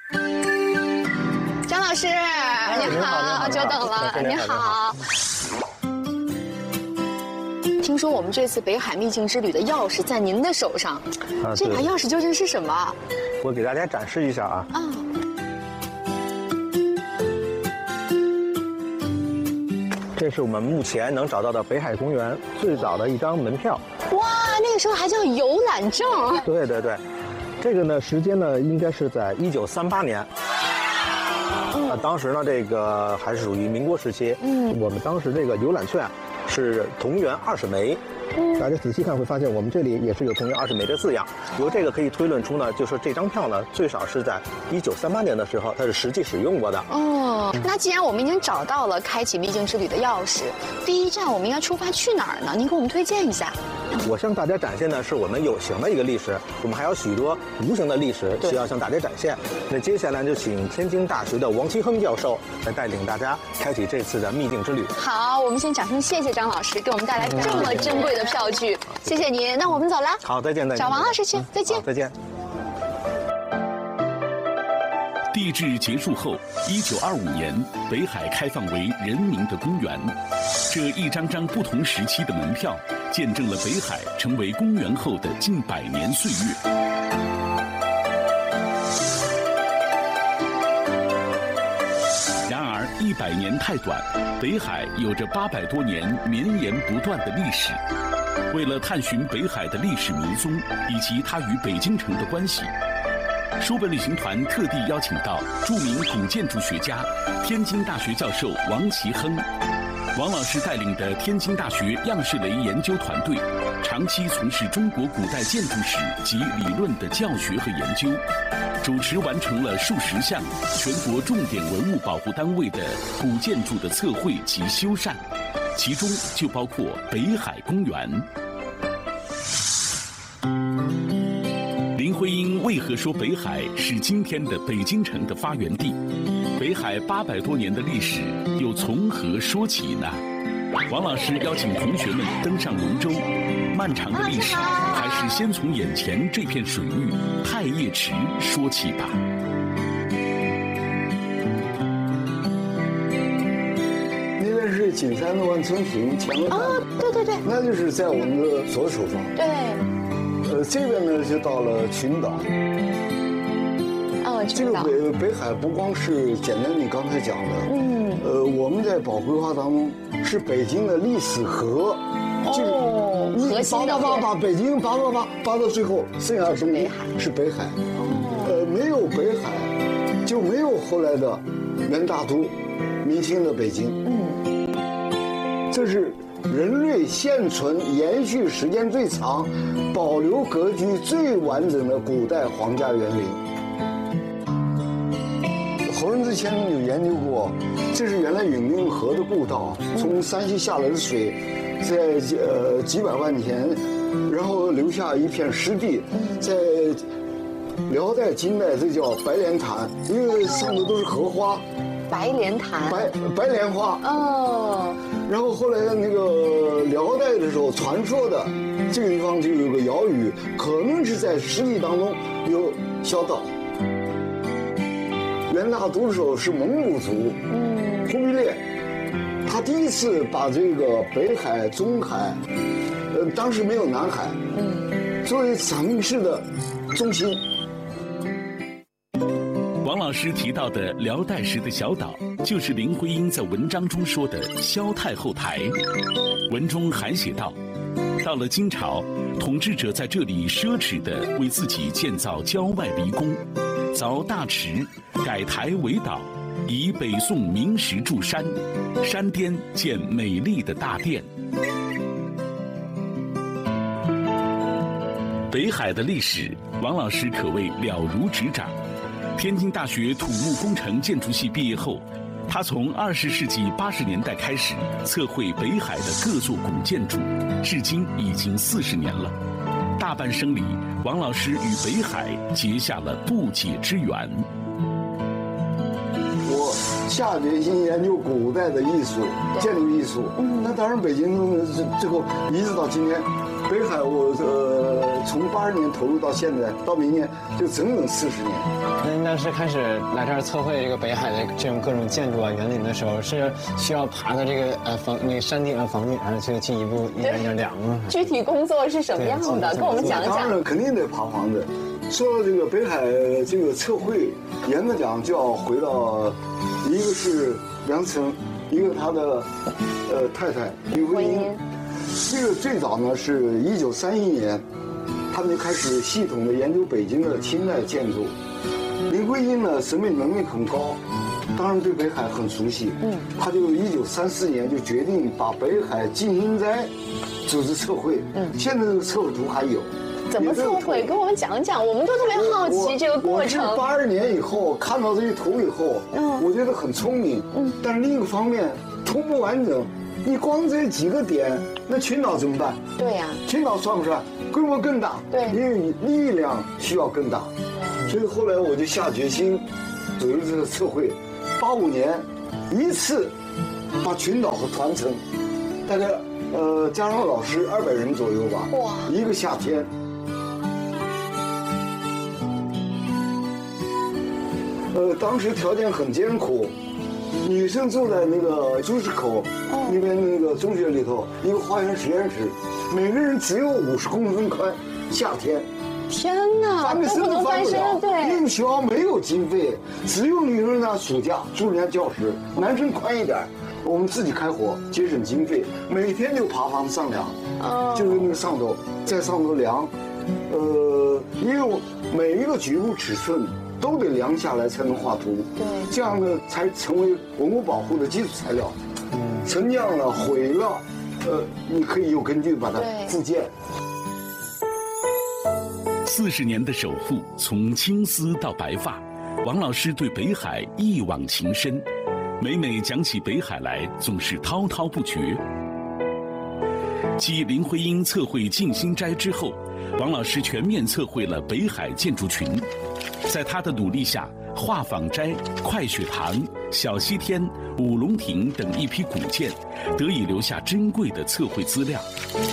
张老师，你好，久等了，你好。听说我们这次北海秘境之旅的钥匙在您的手上，这把钥匙究竟是什么？ 我给大家展示一下啊。这是我们目前能找到的北海公园最早的一张门票。 哇，那个时候还叫游览证。 对对对，这个呢时间呢应该是在1938年。当时呢这个还是属于民国时期。我们当时这个游览券是同元20枚。大家仔细看会发现，我们这里也是有同元20枚的字样。由这个可以推论出呢，就说这张票呢，最少是在1938年的时候，它是实际使用过的。 那既然我们已经找到了开启秘境之旅的钥匙，第一站我们应该出发去哪儿呢？您给我们推荐一下。 我向大家展现的是我们有形的一个历史，我们还有许多无形的历史需要向大家展现。那接下来就请天津大学的王其亨教授来带领大家开启这次的秘境之旅。 好，我们先掌声谢谢张老师给我们带来这么珍贵的票据，谢谢您。那我们走了。 好，再见，再见。 找王老师去，再见。 再见。 地质结束后，1925年，北海开放为人民的公园。这一张张不同时期的门票，见证了北海成为公园后的近100年岁月。然而，100年太短，北海有着800多年绵延不断的历史。为了探寻北海的历史迷踪以及它与北京城的关系，书本旅行团特地邀请到著名古建筑学家、天津大学教授王其亨。王老师带领的天津大学样式雷研究团队，长期从事中国古代建筑史及理论的教学和研究，主持完成了数十项全国重点文物保护单位的古建筑的测绘及修缮，其中就包括北海公园。林徽因为何说北海是今天的北京城的发源地？北海800多年的历史又从何说起呢？王老师邀请同学们登上龙舟，漫长的历史还是先从眼前这片水域太液池说起吧。 那边是景山的万春亭，前面对对对， 那就是在我们的左手方。 对。 这边呢就到了群岛。这个北海不光是简单你刚才讲的，我们在保规划当中是北京的历史河，就是核心的把北京扒到最后，剩下的东西是北海。没有北海，就没有后来的元大都、明清的北京。这是人类现存延续时间最长、保留格局最完整的古代皇家园林。侯仁之先生有研究过，这是原来永定河的故道，从山西下来的水，在几百万年，然后留下一片湿地，在辽代、金代这叫白莲潭，因为上头都是荷花。 白莲潭， 白莲花。然后后来那个辽代的时候，传说的这个地方就有个谣语，可能是在湿地当中有小岛。元大都的时候是蒙古族，忽必烈，他第一次把这个北海、中海，当时没有南海，作为城市的中心。 王老师提到的辽代时的小岛，就是林徽因在文章中说的萧太后台。文中还写道，到了金朝，统治者在这里奢侈地为自己建造郊外离宫，凿大池，改台为岛，以北宋名石筑山，山巅建美丽的大殿。北海的历史，王老师可谓了如指掌。天津大学土木工程建筑系毕业后，他从20世纪80年代开始测绘北海的各座古建筑，至今已经40年了。大半生里，王老师与北海结下了不解之缘。 我下决心研究古代的艺术，建筑艺术。那当然，北京最后一直到今天， 北海我从80年投入到现在，到明年就整整40年。 那您当时开始来这儿测绘这个北海的这种各种建筑啊、园林的时候，是需要爬到这个那个山顶上房顶上去进一步一点点量吗？ 具体工作是什么样的？跟我们讲讲。 当然肯定得爬房子。说到这个北海这个测绘，严格讲就要回到，一个是梁思成，一个他的太太林徽因。这个最早呢是1931年，他们就开始系统的研究北京的清代建筑。林徽因呢审美能力很高，当然对北海很熟悉。他就1934年就决定把北海静心斋组织测绘。现在这个测绘图还有。 怎么测绘？跟我们讲讲，我们都特别好奇这个过程。 我是82年以后看到这些图以后，我觉得很聪明。但是另一个方面，图不完整，你光这几个点，那群岛怎么办？ 对呀， 群岛算不算？规模更大， 对， 因为力量需要更大。所以后来我就下决心，组织这个测绘，85年一次把群岛和团城，大概加上老师200人左右吧，哇，一个夏天。当时条件很艰苦，女生住在那个朱市口那边那个中学里头，一个花园实验室，每个人只有50公分宽，夏天。 天哪， 翻个身都翻不了。对，因为学校没有经费，只有女生呢暑假住人家教室，男生宽一点，我们自己开火节省经费，每天就爬房上梁，就是那个上头在上头量，因为每一个局部尺寸都得量下来才能画图，对，这样呢才成为文物保护的基础材料。沉降了、毁了，你可以有根据把它复建。 40年的守护，从青丝到白发，王老师对北海一往情深，每每讲起北海来，总是滔滔不绝。继林徽因测绘静心斋之后，王老师全面测绘了北海建筑群。在他的努力下，画舫斋、快雪堂、小西天、五龙亭等一批古建得以留下珍贵的测绘资料。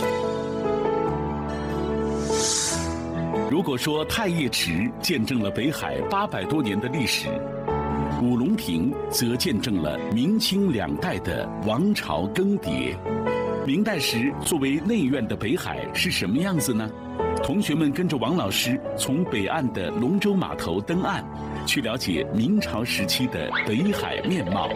如果说太液池见证了北海800多年的历史，五龙亭则见证了明清2代的王朝更迭。明代时作为内院的北海是什么样子呢？同学们跟着王老师从北岸的龙舟码头登岸，去了解明朝时期的北海面貌。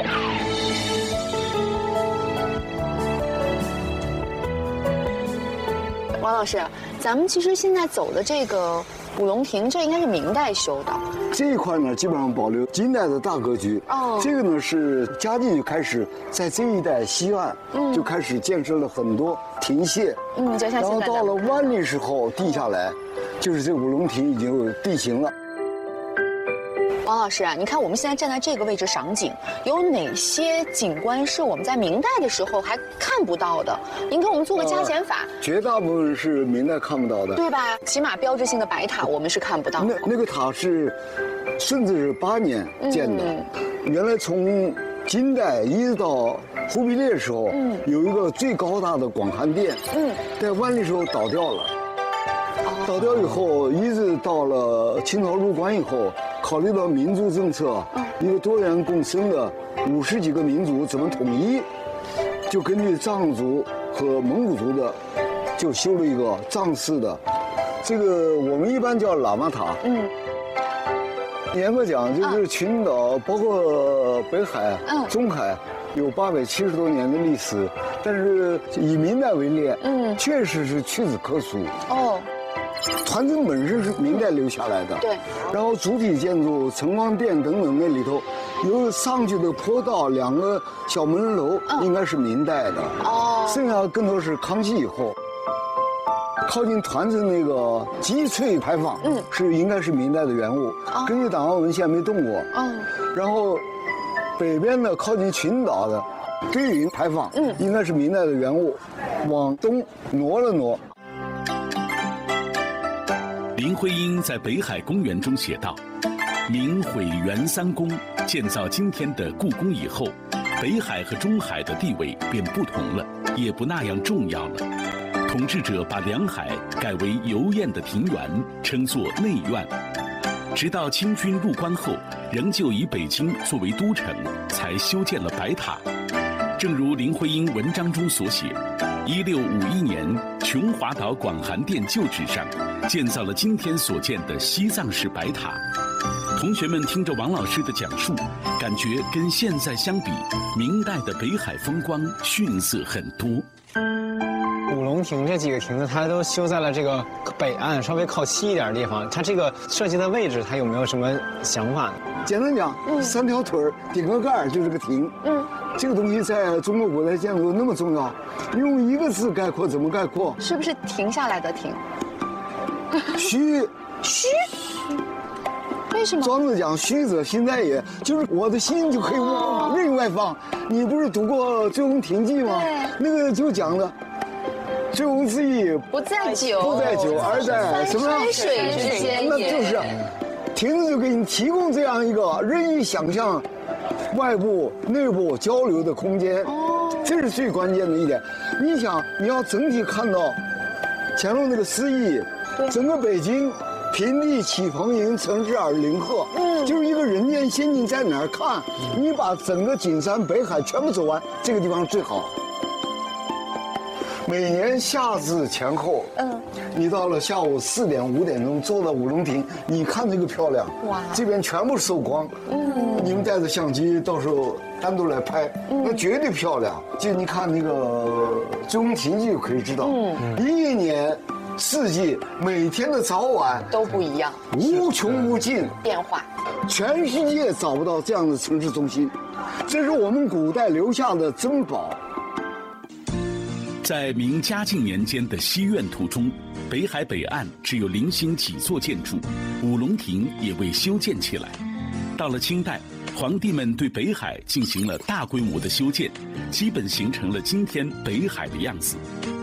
王老师，咱们其实现在走的这个五龙亭，这应该是明代修的。 这一块呢，基本上保留金代的大格局。这个呢是嘉靖就开始在这一带西岸，就开始建设了很多亭榭。 就像现在的。然后到了万历时候地下来，就是这五龙亭已经有地形了。 王老师啊，你看我们现在站在这个位置赏景，有哪些景观是我们在明代的时候还看不到的？您给我们做个加减法。 绝大部分是明代看不到的， 对吧？起码标志性的白塔我们是看不到的。 那个塔是顺治8年建的，原来从金代一直到忽必烈的时候，有一个最高大的广寒殿，在万历时候倒掉了。倒掉以后，一直到了清朝入关以后，考虑到民族政策，一个多元共生的50几个民族怎么统一，就根据藏族和蒙古族的，就修了一个藏式的，这个我们一般叫喇嘛塔。严格讲，就是群岛包括北海、中海，有870多年的历史，但是以明代为例，确实是屈指可数。团城本身是明代留下来的，对。然后主体建筑城隍殿等等那里头，有上去的坡道2个小门人楼，应该是明代的。剩下更多是康熙以后。靠近团城那个击翠牌坊，应该是明代的原物，根据档案文献没动过。然后北边的靠近群岛的堆云牌坊，应该是明代的原物，往东挪了挪。 林徽因在北海公园中写道：“明毁元3宫，建造今天的故宫以后，北海和中海的地位便不同了，也不那样重要了。 统治者把梁海改为油艳的庭园，称作内院。直到清军入关后，仍旧以北京作为都城，才修建了白塔。正如林徽因文章中所写，1651年，琼华岛广寒殿旧址上建造了今天所见的西藏式白塔。同学们听着王老师的讲述，感觉跟现在相比，明代的北海风光逊色很多。 五龙亭这几个亭子，它都修在了这个北岸稍微靠西一点的地方。它这个设计的位置，它有没有什么想法呢？ 简单讲，3条腿儿顶个盖儿就是个亭。这个东西在中国古代建筑那么重要，用一个字概括怎么概括？ 是不是停下来的停？ 虚。 为什么？ 庄子讲虚者心在也，就是我的心就可以往另外放。你不是读过《醉翁亭记》吗？那个就讲的，醉翁之意不在酒， 而在什么山水之间也。 那就是亭子就给你提供这样一个任意想象外部内部交流的空间。这是最关键的一点。你想，你要整体看到乾隆那个诗意，整个北京平地起蓬瀛，城市而林壑，就是一个人间仙境在哪儿看？你把整个景山北海全部走完，这个地方最好。每年夏至前后，你到了下午4点5点钟坐到五龙亭，你看这个漂亮，哇，这边全部受光，你们带着相机到时候单独来拍，那绝对漂亮。就你看那个《醉翁亭记》就可以知道，一年四季每天的早晚都不一样， 无穷无尽变化， 全世界找不到这样的城市中心，这是我们古代留下的珍宝。 在明嘉靖年间的西苑图中，北海北岸只有零星几座建筑，五龙亭也未修建起来。到了清代，皇帝们对北海进行了大规模的修建，基本形成了今天北海的样子。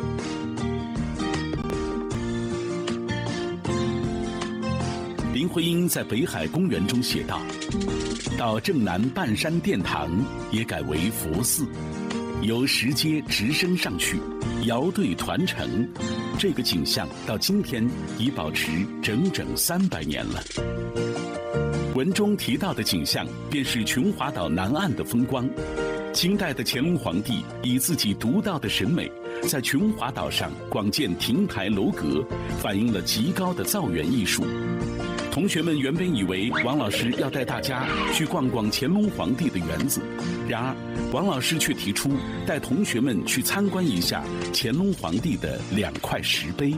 林徽因在《北海公园》中写道：“到正南半山殿堂也改为佛寺，由石阶直升上去，遥对团城，这个景象到今天已保持整整300年了。”文中提到的景象便是琼华岛南岸的风光。清代的乾隆皇帝以自己独到的审美，在琼华岛上广建亭台楼阁，反映了极高的造园艺术。同学们原本以为王老师要带大家去逛逛乾隆皇帝的园子，然而王老师却提出带同学们去参观一下乾隆皇帝的2块石碑。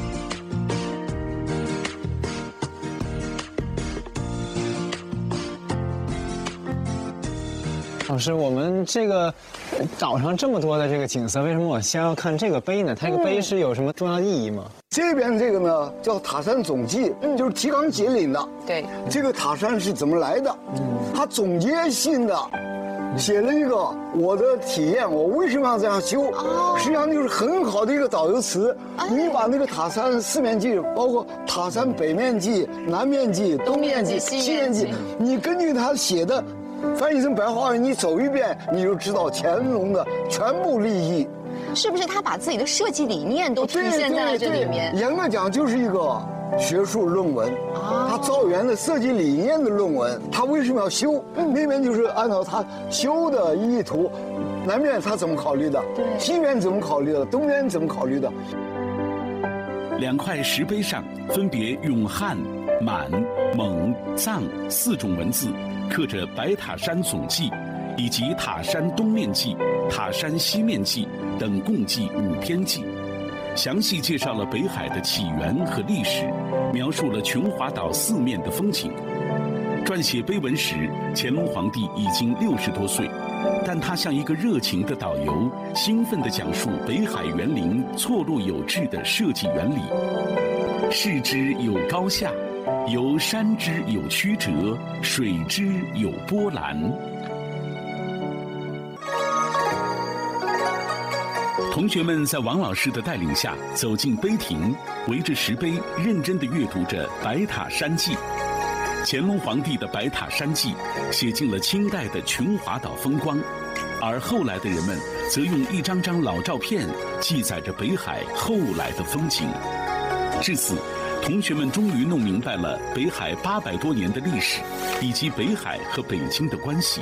老师，我们这个岛上这么多的这个景色，为什么我先要看这个碑呢？它这个碑是有什么重要的意义吗？ 这边这个呢叫塔山总记，就是提纲挈领的。 对， 这个塔山是怎么来的？它总结性的写了一个我的体验，我为什么要这样修？实际上就是很好的一个导游词。你把那个塔山4面记，包括塔山北面记、南面记、东面记、西面记，你根据他写的翻译成白话文，你走一遍，你就知道乾隆的全部立意。 是不是他把自己的设计理念都体现在了这里面？ 严格讲就是一个学术论文，他造园的设计理念的论文。他为什么要修？那边就是按照他修的意图，南面他怎么考虑的？西面怎么考虑的？东面怎么考虑的 ？2块石碑上分别用汉、满、蒙、藏4种文字刻着白塔山总记，以及塔山东面记、塔山西面记等共计5篇记，详细介绍了北海的起源和历史，描述了琼华岛4面的风景。撰写碑文时，乾隆皇帝已经60多岁，但他像一个热情的导游，兴奋地讲述北海园林错落有致的设计原理。视之有高下，由山之有曲折，水之有波澜。同学们在王老师的带领下走进碑亭，围着石碑认真地阅读着《白塔山记》。乾隆皇帝的《白塔山记》写尽了清代的琼华岛风光， 而后来的人们则用一张张老照片记载着北海后来的风景。至此，同学们终于弄明白了北海800多年的历史，以及北海和北京的关系。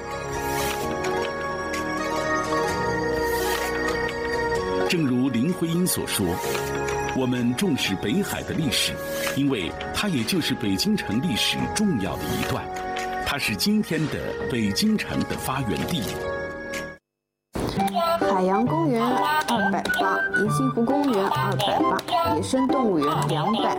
正如林徽因所说，我们重视北海的历史，因为它也就是北京城历史重要的一段，它是今天的北京城的发源地。 海洋公园280，宜兴湖公园280，野生动物园200。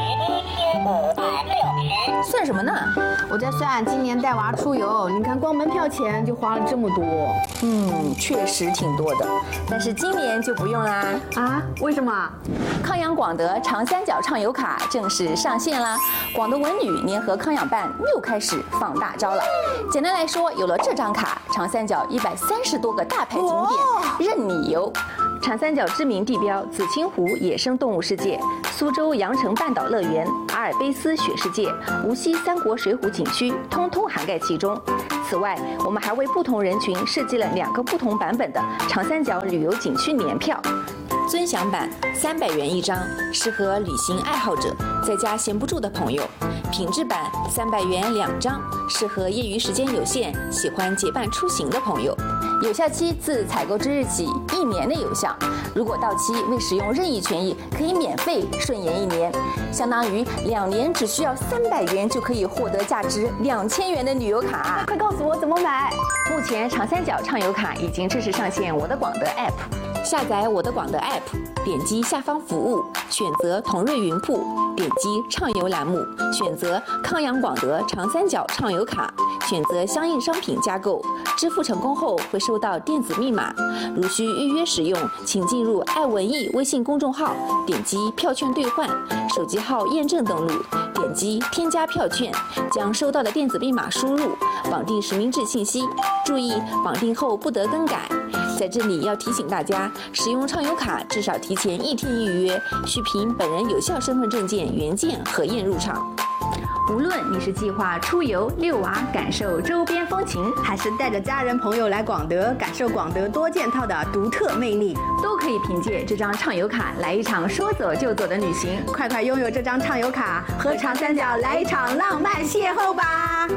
算什么呢？ 我在算今年带娃出游，你看光门票钱就花了这么多。 确实挺多的，但是今年就不用啦。 啊？为什么？ 康养广德长三角畅游卡正式上线啦！广德文旅联合康养办又开始放大招了。简单来说，有了这张卡，长三角130多个大牌景点任你游。长三角知名地标紫青湖野生动物世界、苏州羊城半岛乐园、阿尔卑斯雪世界、无锡三国水浒景区，通通涵盖其中。此外，我们还为不同人群设计了2个不同版本的长三角旅游景区年票。尊享版300元一张，适合旅行爱好者，在家闲不住的朋友；品质版300元2张，适合业余时间有限、喜欢结伴出行的朋友。有效期自采购之日起1年内有效，如果到期未使用任意权益，可以免费顺延1年，相当于2年只需要300元就可以获得价值2000元的旅游卡。 快告诉我怎么买！ 目前长三角畅游卡已经正式上线我的广德 App， 下载我的广德 App， 点击下方服务，选择同瑞云铺，点击畅游栏目，选择康养广德长三角畅游卡，选择相应商品加购，支付成功后会收到电子密码。如需预约使用，请进入爱文艺微信公众号，点击票券兑换，手机号验证登录，点击添加票券，将收到的电子密码输入，绑定实名制信息。注意，绑定后不得更改。在这里要提醒大家，使用畅游卡至少提前1天预约，需凭本人有效身份证件原件核验入场。无论你是计划出游遛娃感受周边风情， 还是带着家人朋友来广德感受广德多件套的独特魅力， 都可以凭借这张畅游卡来一场说走就走的旅行。 快快拥有这张畅游卡，和长三角来一场浪漫邂逅吧！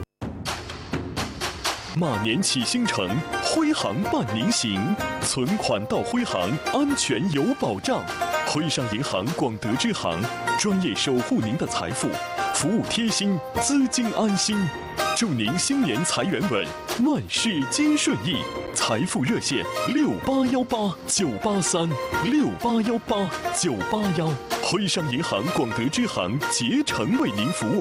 马年启星城，徽行伴您行，存款到徽行，安全有保障。徽商银行广德支行，专业守护您的财富，服务贴心，资金安心。祝您新年财源稳，万事皆顺意。财富热线6818-983，6818-981，徽商银行广德支行竭诚为您服务。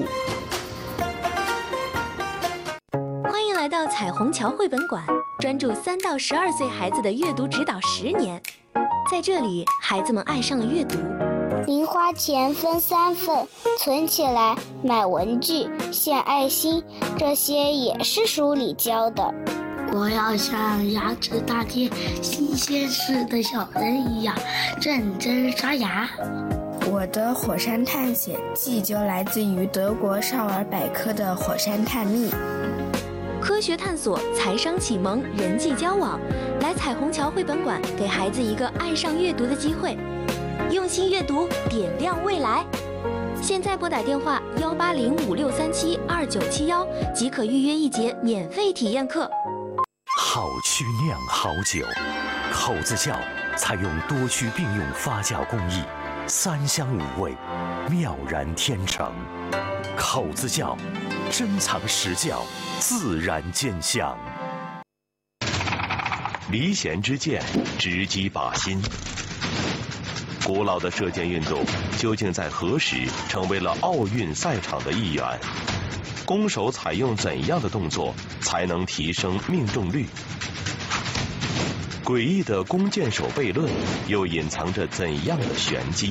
欢迎来到彩虹桥绘本馆，专注3到12岁孩子的阅读指导10年。在这里，孩子们爱上了阅读。 零花钱分3份，存起来买文具、献爱心，这些也是书里教的。 我要像牙齿大街新鲜市的小人一样认真刷牙。 我的火山探险记就来自于德国少儿百科的火山探秘。 科学探索、财商启蒙、人际交往，来彩虹桥绘本馆，给孩子一个爱上阅读的机会。用心阅读，点亮未来。现在拨打电话18056372971，即可预约1节免费体验课。 好曲酿好酒，口子窖采用多区并用发酵工艺，3香5味，妙然天成。口子窖，珍藏实窖，自然见香。 离弦之箭，直击靶心。古老的射箭运动究竟在何时成为了奥运赛场的一员？弓手采用怎样的动作才能提升命中率？诡异的弓箭手悖论又隐藏着怎样的玄机？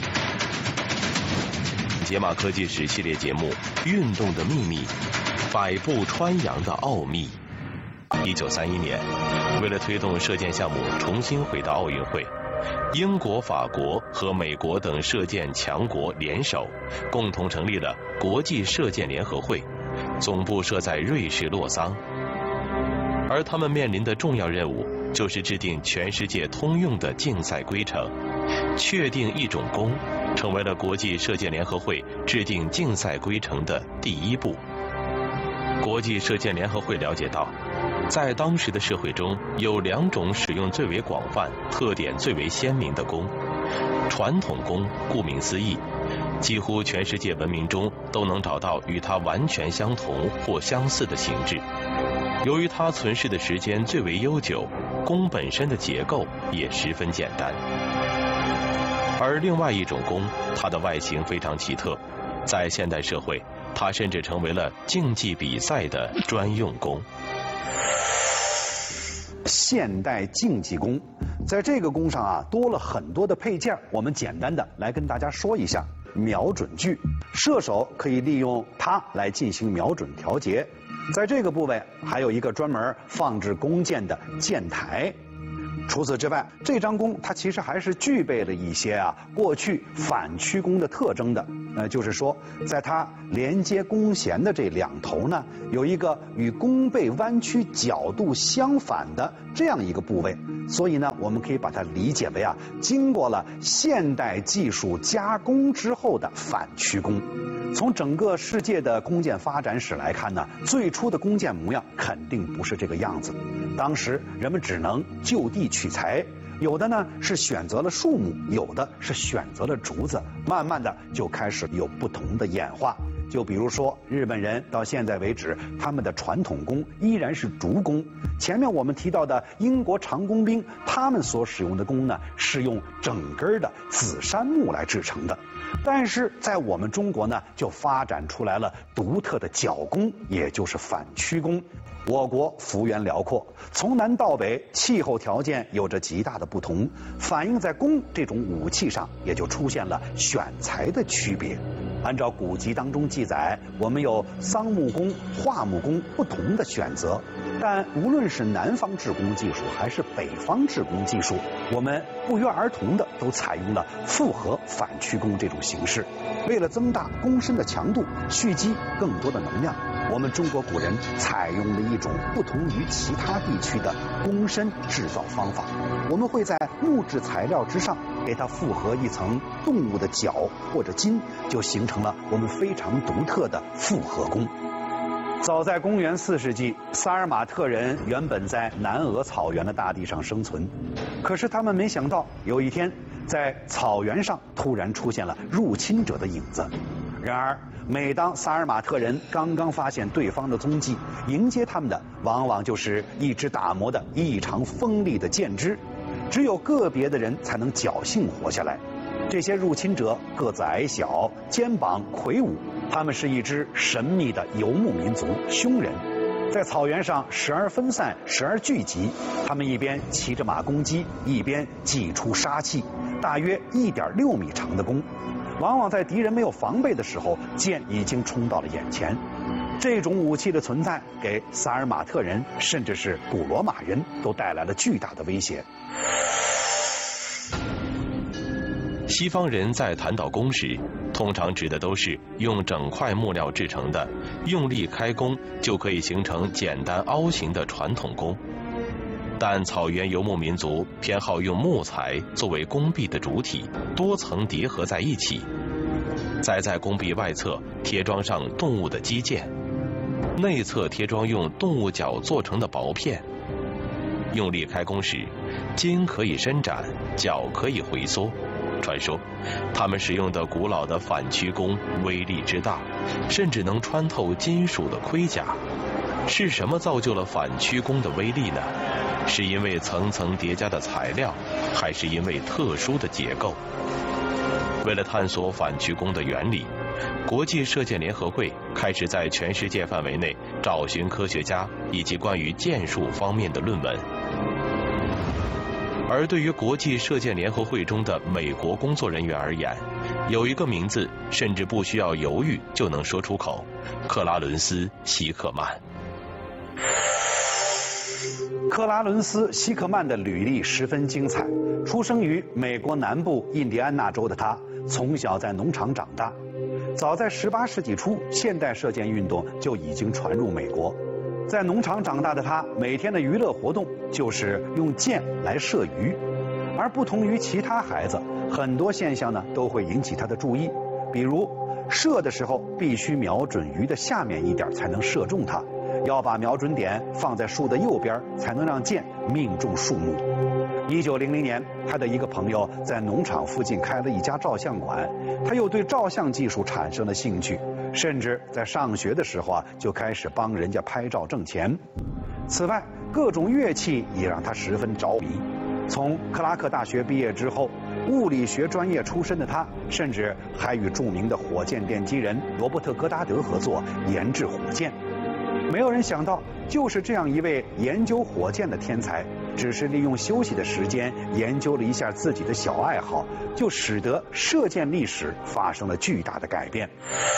解码科技史系列节目《运动的秘密》，百步穿杨的奥秘。1931年，为了推动射箭项目重新回到奥运会，英国、法国和美国等射箭强国联手，共同成立了国际射箭联合会，总部设在瑞士洛桑。 而他们面临的重要任务就是制定全世界通用的竞赛规程，确定一种弓，成为了国际射箭联合会制定竞赛规程的第一步。国际射箭联合会了解到，在当时的社会中有2种使用最为广泛、特点最为鲜明的弓。传统弓顾名思义，几乎全世界文明中都能找到与它完全相同或相似的形制。由于它存世的时间最为悠久，弓本身的结构也十分简单。而另外一种弓，它的外形非常奇特，在现代社会，它甚至成为了竞技比赛的专用弓。 现代竞技弓，在这个弓上啊多了很多的配件，我们简单的来跟大家说一下。瞄准具，射手可以利用它来进行瞄准调节。在这个部位还有一个专门放置弓箭的箭台。除此之外，这张弓它其实还是具备了一些过去反曲弓的特征的。就是说，在它连接弓弦的这2头呢，有一个与弓背弯曲角度相反的这样一个部位，所以呢，我们可以把它理解为经过了现代技术加工之后的反曲弓。从整个世界的弓箭发展史来看呢，最初的弓箭模样肯定不是这个样子。当时人们只能就地取材，有的呢是选择了树木，有的是选择了竹子，慢慢的就开始有不同的演化。就比如说日本人到现在为止，他们的传统弓依然是竹弓。前面我们提到的英国长弓兵，他们所使用的弓呢是用整根的紫杉木来制成的。但是在我们中国呢，就发展出来了独特的角弓，也就是反曲弓。我国幅员辽阔，从南到北，气候条件有着极大的不同，反映在弓这种武器上，也就出现了选材的区别。按照古籍当中记载，我们有桑木弓、桦木弓不同的选择，但无论是南方制弓技术还是北方制弓技术，我们不约而同的都采用了复合反曲弓这种形式。为了增大弓身的强度，蓄积更多的能量，我们中国古人采用了一种不同于其他地区的弓身制造方法。我们会在木质材料之上给它复合一层动物的角或者筋，就形成了我们非常独特的复合弓。早在公元4世纪，萨尔马特人原本在南俄草原的大地上生存，可是他们没想到有一天，在草原上突然出现了入侵者的影子。然而每当萨尔马特人刚刚发现对方的踪迹，迎接他们的往往就是一支打磨的异常锋利的箭支，只有个别的人才能侥幸活下来。这些入侵者个子矮小，肩膀魁梧，他们是一支神秘的游牧民族匈人，在草原上时而分散，时而聚集。他们一边骑着马攻击，一边祭出杀气，大约1.6米长的弓，往往在敌人没有防备的时候，箭已经冲到了眼前。这种武器的存在给萨尔马特人甚至是古罗马人都带来了巨大的威胁。 西方人在谈到弓时，通常指的都是用整块木料制成的，用力开弓就可以形成简单凹形的传统弓。但草原游牧民族偏好用木材作为弓壁的主体，多层叠合在一起，再在弓壁外侧贴装上动物的肌腱，内侧贴装用动物角做成的薄片。用力开弓时，筋可以伸展，角可以回缩。传说他们使用的古老的反曲弓威力之大，甚至能穿透金属的盔甲。是什么造就了反曲弓的威力呢？是因为层层叠加的材料，还是因为特殊的结构？为了探索反曲弓的原理，国际射箭联合会开始在全世界范围内找寻科学家以及关于箭术方面的论文。而对于国际射箭联合会中的美国工作人员而言，有一个名字甚至不需要犹豫就能说出口：克拉伦斯·希克曼。 克拉伦斯·希克曼的履历十分精彩。出生于美国南部印第安纳州的他，从小在农场长大。早在18世纪初，现代射箭运动就已经传入美国。 在农场长大的他，每天的娱乐活动就是用箭来射鱼，而不同于其他孩子，很多现象呢都会引起他的注意，比如射的时候必须瞄准鱼的下面一点才能射中它，要把瞄准点放在树的右边，才能让箭命中树木。1900年，他的一个朋友在农场附近开了一家照相馆，他又对照相技术产生了兴趣，甚至在上学的时候就开始帮人家拍照挣钱。此外，各种乐器也让他十分着迷。从克拉克大学毕业之后，物理学专业出身的他，甚至还与著名的火箭奠基人罗伯特·戈达德合作研制火箭。没有人想到，就是这样一位研究火箭的天才，只是利用休息的时间研究了一下自己的小爱好，就使得射箭历史发生了巨大的改变。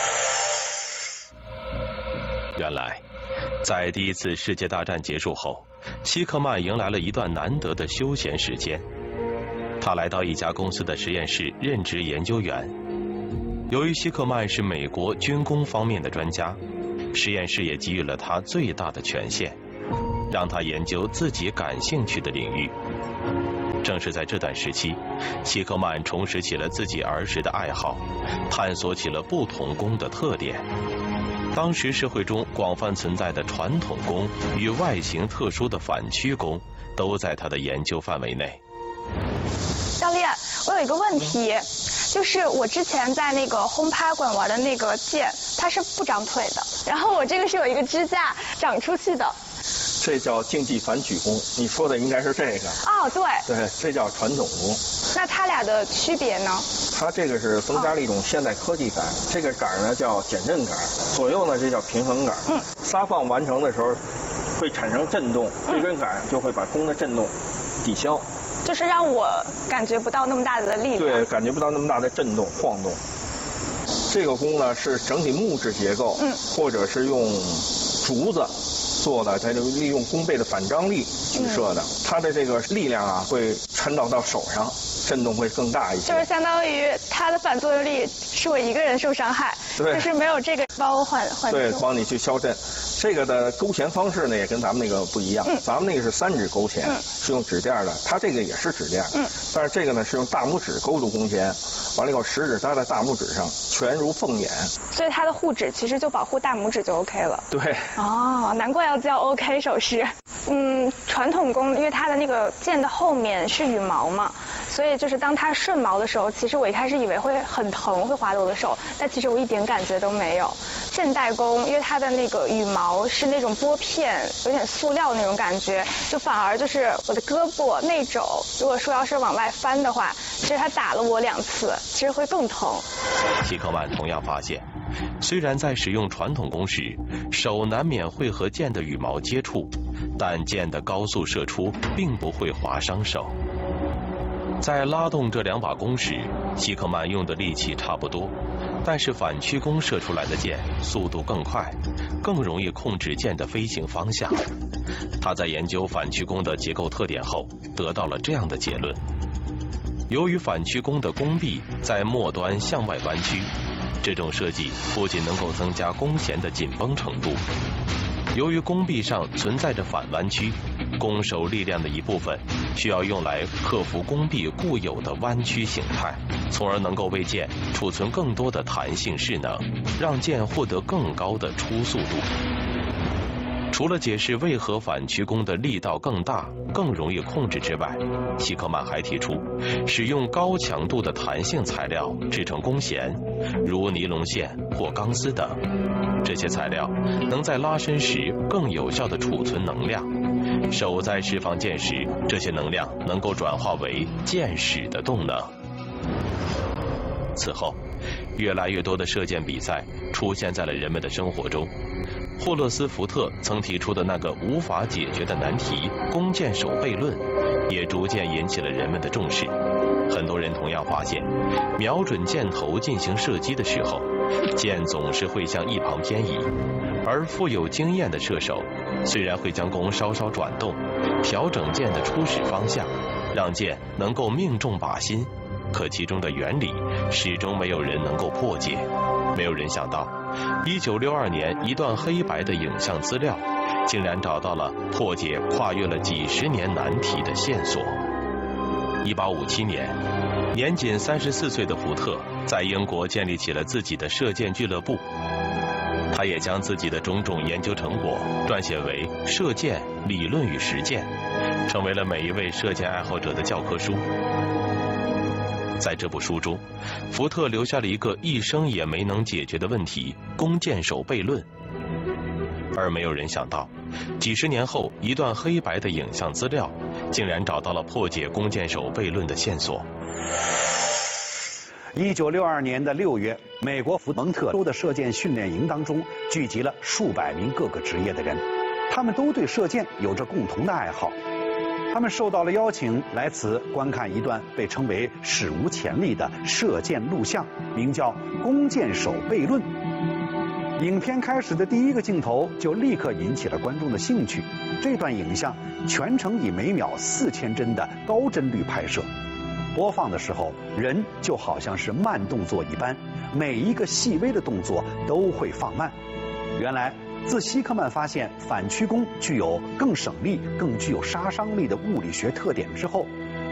原来，在第一次世界大战结束后，希克曼迎来了一段难得的休闲时间。他来到一家公司的实验室任职研究员。由于希克曼是美国军工方面的专家，实验室也给予了他最大的权限，让他研究自己感兴趣的领域。正是在这段时期，希克曼重拾起了自己儿时的爱好，探索起了不同弓的特点。当时社会中广泛存在的传统弓与外形特殊的反曲弓，都在他的研究范围内。 教练，我有一个问题，就是我之前在那个轰趴馆玩的那个箭，它是不长腿的，然后我这个是有一个支架长出去的。 这叫竞技反曲弓，你说的应该是这个。 哦，对。 对，这叫传统弓。 那它俩的区别呢？ 它这个是增加了一种现代科技感，这个杆呢叫减震杆，左右呢这叫平衡杆。撒放完成的时候会产生震动，这根杆就会把弓的震动抵消。 就是让我感觉不到那么大的力量。 对，感觉不到那么大的震动晃动。这个弓呢是整体木质结构，或者是用竹子做的，它就利用弓背的反张力举射的，它的这个力量会传导到手上，震动会更大一些。 就是相当于它的反作用力是我一个人受伤害，就是没有这个帮我缓对，帮你去消震。这个的勾弦方式呢也跟咱们那个不一样，咱们那个是3指勾弦，是用指垫的，它这个也是指垫，但是这个呢是用大拇指勾住弓弦，完了以后食指搭在大拇指上，全如凤眼。 所以它的护指其实就保护大拇指就 OK 了。 对。 哦，难怪要叫 OK 手势。传统弓因为它的那个箭的后面是羽毛嘛，所以就是当它顺毛的时候，其实我一开始以为会很疼，会划得我的手，但其实我一点感觉都没有。现代弓因为它的那个羽毛是那种拨片，有点塑料的那种感觉，就反而就是我的胳膊内肘，如果说要是往外翻的话，其实它打了我2次，其实会更疼。 希克曼同样发现，虽然在使用传统弓时，手难免会和箭的羽毛接触，但箭的高速射出并不会划伤手。在拉动这2把弓时，希克曼用的力气差不多，但是反曲弓射出来的箭速度更快，更容易控制箭的飞行方向。他在研究反曲弓的结构特点后，得到了这样的结论：由于反曲弓的弓臂在末端向外弯曲，这种设计不仅能够增加弓弦的紧绷程度，由于弓臂上存在着反弯曲，弓手力量的一部分需要用来克服弓臂固有的弯曲形态，从而能够为箭储存更多的弹性势能，让箭获得更高的初速度。除了解释为何反曲弓的力道更大、更容易控制之外，希克曼还提出，使用高强度的弹性材料制成弓弦，如尼龙线或钢丝等。这些材料能在拉伸时更有效地储存能量，手在释放箭时，这些能量能够转化为箭矢的动能。此后，越来越多的射箭比赛出现在了人们的生活中。霍勒斯福特曾提出的那个无法解决的难题——弓箭手悖论，也逐渐引起了人们的重视。很多人同样发现，瞄准箭头进行射击的时候，箭总是会向一旁偏移，而富有经验的射手虽然会将弓稍稍转动，调整箭的初始方向，让箭能够命中靶心，可其中的原理始终没有人能够破解。没有人想到， 1962年一段黑白的影像资料，竟然找到了破解跨越了几十年难题的线索。1857年，年仅34岁的福特在英国建立起了自己的射箭俱乐部。他也将自己的种种研究成果撰写为《射箭理论与实践》，成为了每一位射箭爱好者的教科书。在这部书中，福特留下了一个一生也没能解决的问题——弓箭手悖论。而没有人想到，几十年后，一段黑白的影像资料竟然找到了破解弓箭手悖论的线索。 1962年的6月，美国福蒙特州的射箭训练营当中聚集了数百名各个职业的人，他们都对射箭有着共同的爱好。他们受到了邀请，来此观看一段被称为史无前例的射箭录像，名叫《弓箭手悖论》。影片开始的第一个镜头就立刻引起了观众的兴趣。这段影像全程以每秒4000帧的高帧率拍摄，播放的时候人就好像是慢动作一般，每一个细微的动作都会放慢。原来自希克曼发现反曲弓具有更省力、更具有杀伤力的物理学特点之后，